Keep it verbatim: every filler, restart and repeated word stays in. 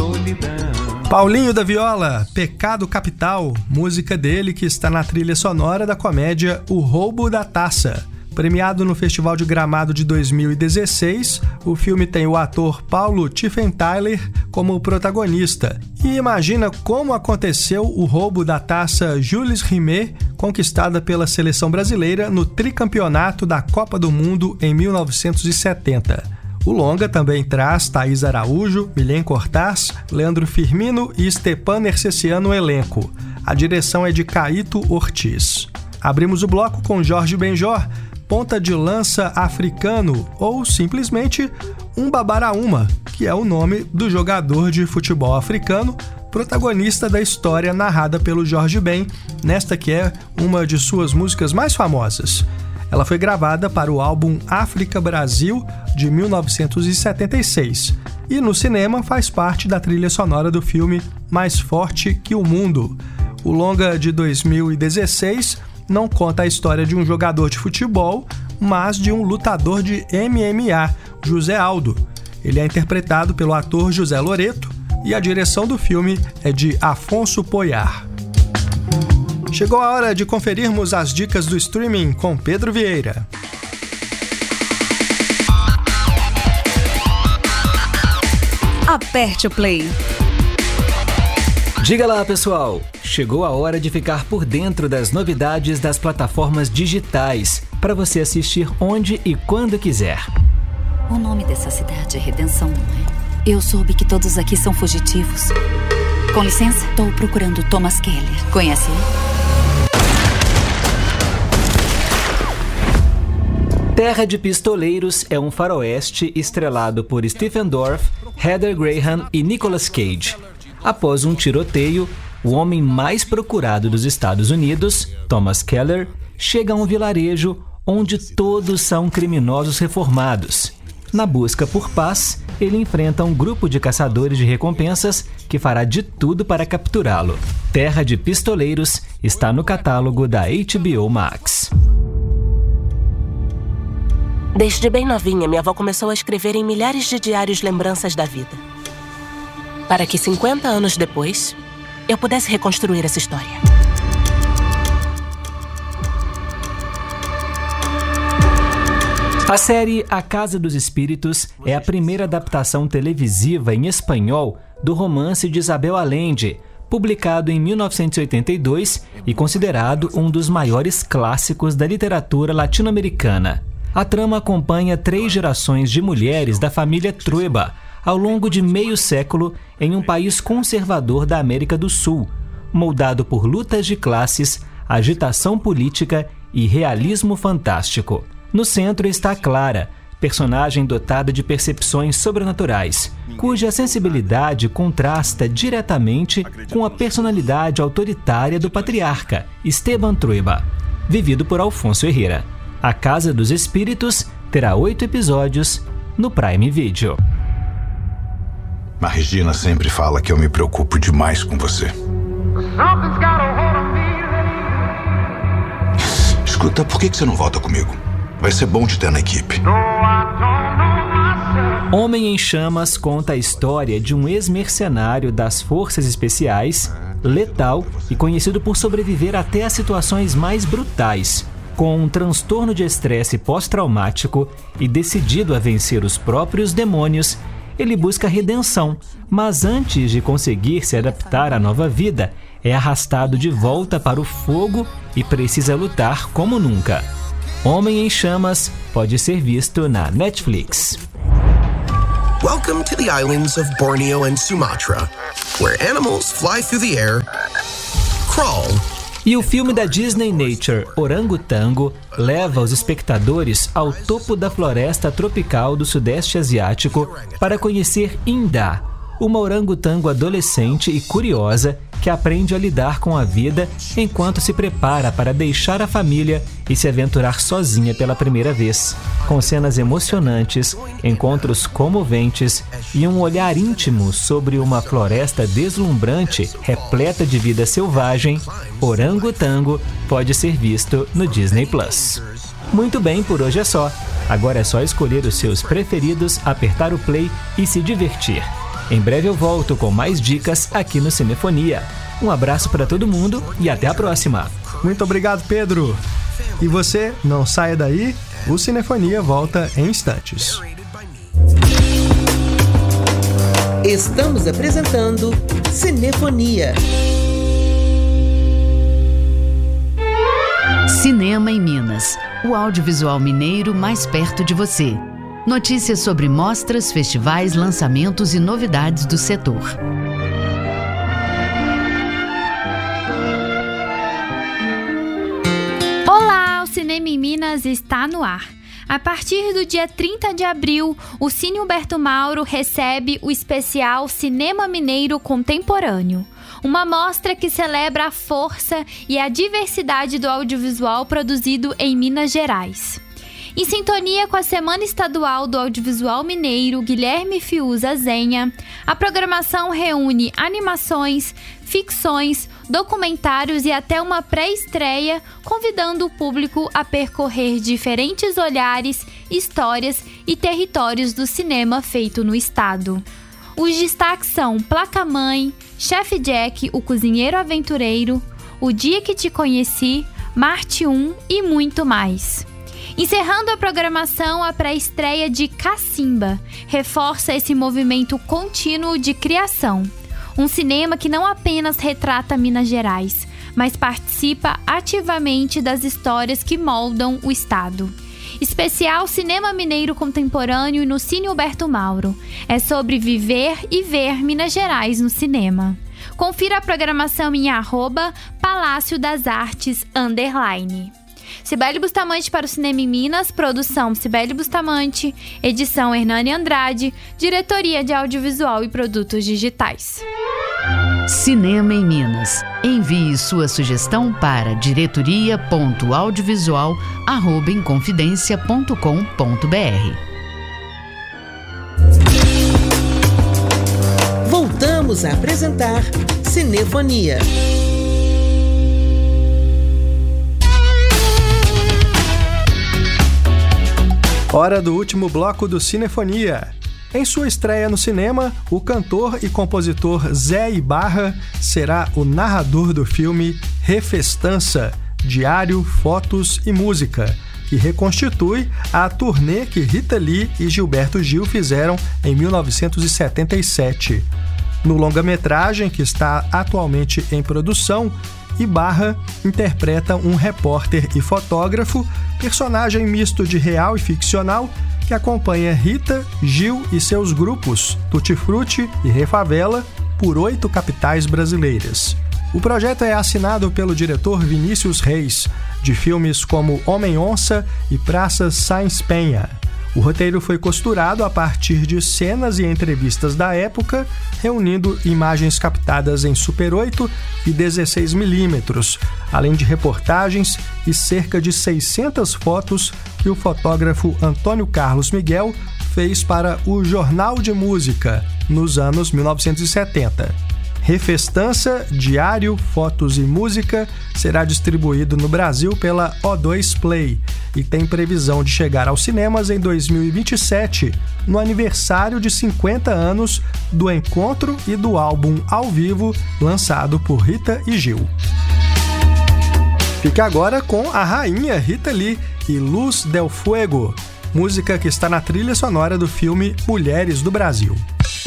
Paulinho da Viola, Pecado Capital, música dele que está na trilha sonora da comédia O Roubo da Taça. Premiado no Festival de Gramado de dois mil e dezesseis, o filme tem o ator Paulo Tiffenthaler como protagonista. E imagina como aconteceu o roubo da taça Jules Rimet, conquistada pela seleção brasileira no tricampeonato da Copa do Mundo em mil novecentos e setenta. O longa também traz Thaís Araújo, Milen Cortaz, Leandro Firmino e Stepan Nercessian no elenco. A direção é de Caíto Ortiz. Abrimos o bloco com Jorge Benjor, ponta de lança africano, ou simplesmente um Babaraúma, que é o nome do jogador de futebol africano, protagonista da história narrada pelo Jorge Ben, nesta que é uma de suas músicas mais famosas. Ela foi gravada para o álbum África Brasil, de mil novecentos e setenta e seis, e no cinema faz parte da trilha sonora do filme Mais Forte que o Mundo. O longa de dois mil e dezesseis não conta a história de um jogador de futebol, mas de um lutador de M M A, José Aldo. Ele é interpretado pelo ator José Loreto e a direção do filme é de Afonso Poyar. Chegou a hora de conferirmos as dicas do streaming com Pedro Vieira. Aperte o play. Diga lá, pessoal! Chegou a hora de ficar por dentro das novidades das plataformas digitais para você assistir onde e quando quiser. O nome dessa cidade é Redenção, não é? Eu soube que todos aqui são fugitivos. Com licença, estou procurando Thomas Keller. Conhece ele? Terra de Pistoleiros é um faroeste estrelado por Stephen Dorff, Heather Graham e Nicolas Cage. Após um tiroteio, o homem mais procurado dos Estados Unidos, Thomas Keller, chega a um vilarejo onde todos são criminosos reformados. Na busca por paz, ele enfrenta um grupo de caçadores de recompensas que fará de tudo para capturá-lo. Terra de Pistoleiros está no catálogo da H B O Max. Desde bem novinha, minha avó começou a escrever em milhares de diários lembranças da vida, para que cinquenta anos depois, eu pudesse reconstruir essa história. A série A Casa dos Espíritos é a primeira adaptação televisiva em espanhol do romance de Isabel Allende, publicado em mil novecentos e oitenta e dois e considerado um dos maiores clássicos da literatura latino-americana. A trama acompanha três gerações de mulheres da família Trueba ao longo de meio século em um país conservador da América do Sul, moldado por lutas de classes, agitação política e realismo fantástico. No centro está Clara, personagem dotada de percepções sobrenaturais, cuja sensibilidade contrasta diretamente com a personalidade autoritária do patriarca, Esteban Trueba, vivido por Alfonso Herrera. A Casa dos Espíritos terá oito episódios no Prime Video. A Regina sempre fala que eu me preocupo demais com você. Escuta, por que você não volta comigo? Vai ser bom te ter na equipe. Homem em Chamas conta a história de um ex-mercenário das Forças Especiais, letal e conhecido por sobreviver até as situações mais brutais. Com um transtorno de estresse pós-traumático e decidido a vencer os próprios demônios, ele busca redenção, mas antes de conseguir se adaptar à nova vida, é arrastado de volta para o fogo e precisa lutar como nunca. Homem em Chamas pode ser visto na Netflix. Welcome to the islands of Borneo and Sumatra, where animals fly through the air, crawl. E o filme da Disney Nature, Orangotango, leva os espectadores ao topo da floresta tropical do Sudeste Asiático para conhecer Inda, uma orangotango adolescente e curiosa que aprende a lidar com a vida enquanto se prepara para deixar a família e se aventurar sozinha pela primeira vez. Com cenas emocionantes, encontros comoventes e um olhar íntimo sobre uma floresta deslumbrante, repleta de vida selvagem, Orangotango pode ser visto no Disney Plus. Muito bem, por hoje é só. Agora é só escolher os seus preferidos, apertar o play e se divertir. Em breve eu volto com mais dicas aqui no Cinefonia. Um abraço para todo mundo e até a próxima. Muito obrigado, Pedro. E você, não saia daí, o Cinefonia volta em instantes. Estamos apresentando Cinefonia. Cinema em Minas, o audiovisual mineiro mais perto de você. Notícias sobre mostras, festivais, lançamentos e novidades do setor. Olá, o Cinema em Minas está no ar. A partir do dia trinta de abril, o Cine Humberto Mauro recebe o especial Cinema Mineiro Contemporâneo, uma mostra que celebra a força e a diversidade do audiovisual produzido em Minas Gerais. Em sintonia com a Semana Estadual do Audiovisual Mineiro Guilherme Fiuza Zenha, a programação reúne animações, ficções, documentários e até uma pré-estreia, convidando o público a percorrer diferentes olhares, histórias e territórios do cinema feito no estado. Os destaques são Placa-Mãe, Chef Jack, o Cozinheiro Aventureiro, O Dia que Te Conheci, Marte um e muito mais. Encerrando a programação, a pré-estreia de Cacimba reforça esse movimento contínuo de criação. Um cinema que não apenas retrata Minas Gerais, mas participa ativamente das histórias que moldam o estado. Especial Cinema Mineiro Contemporâneo no Cine Humberto Mauro. É sobre viver e ver Minas Gerais no cinema. Confira a programação em arroba Palácio das Artes underline. Cibele Bustamante para o Cinema em Minas, produção Cibele Bustamante, edição Hernani Andrade, diretoria de audiovisual e produtos digitais. Cinema em Minas. Envie sua sugestão para diretoria ponto audiovisual arroba inconfidencia ponto com ponto br. Voltamos a apresentar Cinefonia. Hora do último bloco do Cinefonia. Em sua estreia no cinema, o cantor e compositor Zé Ibarra será o narrador do filme Refestança, Diário, Fotos e Música, que reconstitui a turnê que Rita Lee e Gilberto Gil fizeram em mil novecentos e setenta e sete. No longa-metragem, que está atualmente em produção, Ibarra interpreta um repórter e fotógrafo, personagem misto de real e ficcional, que acompanha Rita, Gil e seus grupos, Tutti Frutti e Refavela, por oito capitais brasileiras. O projeto é assinado pelo diretor Vinícius Reis, de filmes como Homem-Onça e Praça Sáenz Penha. O roteiro foi costurado a partir de cenas e entrevistas da época, reunindo imagens captadas em Super oito e dezesseis milímetros, além de reportagens e cerca de seiscentas fotos que o fotógrafo Antônio Carlos Miguel fez para o Jornal de Música, nos anos mil novecentos e setenta. Refestança, Diário, Fotos e Música será distribuído no Brasil pela O dois Play e tem previsão de chegar aos cinemas em dois mil e vinte e sete, no aniversário de cinquenta anos do encontro e do álbum ao vivo lançado por Rita e Gil. Fique agora com a rainha Rita Lee e Luz del Fuego, música que está na trilha sonora do filme Mulheres do Brasil.